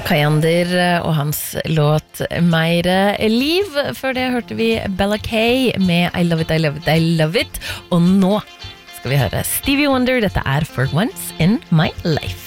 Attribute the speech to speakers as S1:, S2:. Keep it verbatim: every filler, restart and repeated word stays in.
S1: Kayander og hans låt Meire Liv. Før det hørte vi Bella K med I Love It, I Love It, I Love It. Og nå skal vi høre Stevie Wonder. Dette er For Once in My Life.